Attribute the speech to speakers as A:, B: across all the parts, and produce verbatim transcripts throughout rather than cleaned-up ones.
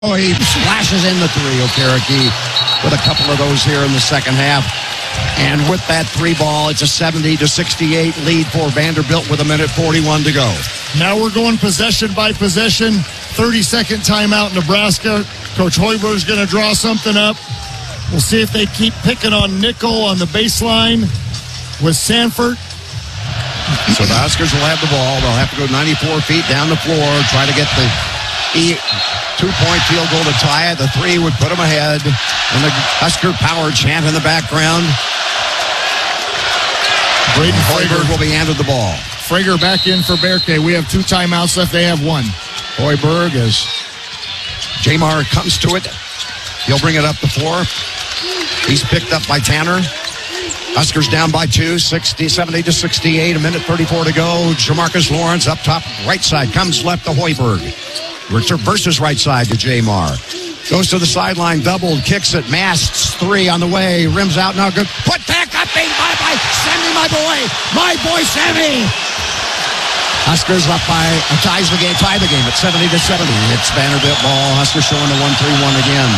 A: Oh, he splashes in the three, Okereke, with a couple of those here in the second half. And with that three ball, it's a seventy to sixty-eight lead for Vanderbilt with a minute forty-one to go.
B: Now we're going possession by possession. thirty-second timeout, Nebraska. Coach Hoiberg's going to draw something up. We'll see if they keep picking on Nickel on the baseline with Sanford.
A: So the Huskers will have the ball. They'll have to go ninety-four feet down the floor, try to get the e- two-point field goal to tie it. The three would put them ahead. And the Husker power chant in the background.
B: Braden
A: Hoiberg will be handed the ball.
B: Frager back in for Berke. We have two timeouts left. They have one.
A: Hoiberg, as Jamar comes to it, he'll bring it up the floor. He's picked up by Tanner. Huskers down by two, sixty, seventy to sixty-eight, a minute thirty-four to go. Jamarcus Lawrence up top, right side, comes left to Hoiberg. Versus right side to Jamar. Goes to the sideline, doubled, kicks it, Masts three on the way, rims out, now good. Put back up, bye bye, Sammy, my boy, my boy Sammy. Huskers up by, uh, ties the game, tie the game at seventy to seventy. It's Vanderbilt ball, Huskers showing the one three one again.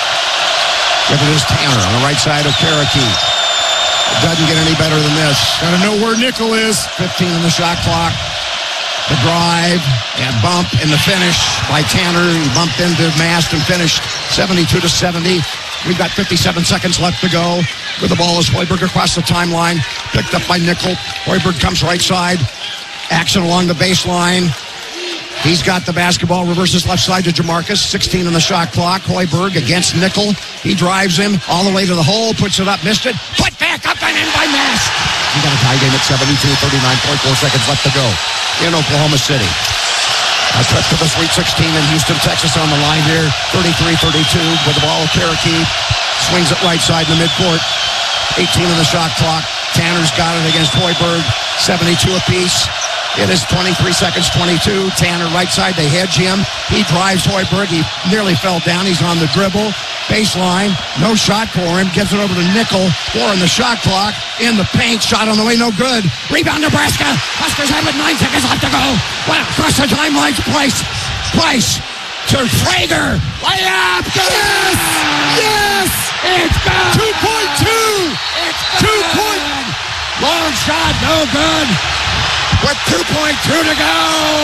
A: Give it is Tanner on the right side of Okereke. It doesn't get any better than this.
B: Gotta know where Nickel is.
A: fifteen in the shot clock. The drive and bump in the finish by Tanner. He bumped into Mast and finished seventy-two to seventy. We've got fifty-seven seconds left to go. With the ball is Hoiberg across the timeline. Picked up by Nickel. Hoiberg comes right side. Action along the baseline. He's got the basketball. Reverses left side to Jamarcus. sixteen on the shot clock. Hoiberg against Nickel. He drives him all the way to the hole. Puts it up. Missed it. Put back up and in by Mast. We got a tie game at seventy-two, thirty-nine point four seconds left to go in Oklahoma City. A trip to the Sweet sixteen in Houston, Texas on the line here. thirty-three thirty-two with the ball. Okereke swings it right side in the midcourt. eighteen on the shot clock. Tanner's got it against Hoiberg. seventy-two apiece. It is twenty-three seconds, twenty-two. Tanner right side, they hedge him. He drives Hoiberg. He nearly fell down. He's on the dribble. Baseline, no shot for him. Gives it over to Nickel. Four in the shot clock. In the paint, shot on the way, no good. Rebound, Nebraska. Huskers have it, nine seconds left to go. Well, across the timeline, Price. Price to Frager. Layup.
B: Yes! Yes!
A: It's good.
B: two point two!
A: It's good.
B: Two point.
A: Long shot, no good. With two point two to go.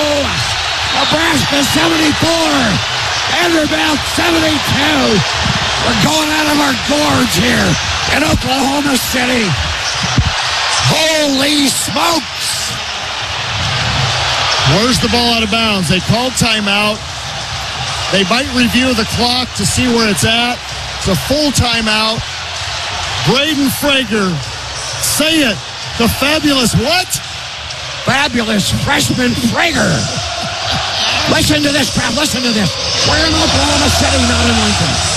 A: Nebraska seventy-four. Vanderbilt seventy-two. We're going out of our gorge here in Oklahoma City. Holy smokes.
B: Where's the ball out of bounds? They called timeout. They might review the clock to see where it's at. It's a full timeout. Braden Frager. Say it. The fabulous what?
A: Fabulous freshman Frager. Listen to this, crowd. Listen to this. We're in Oklahoma City, not in Lincoln.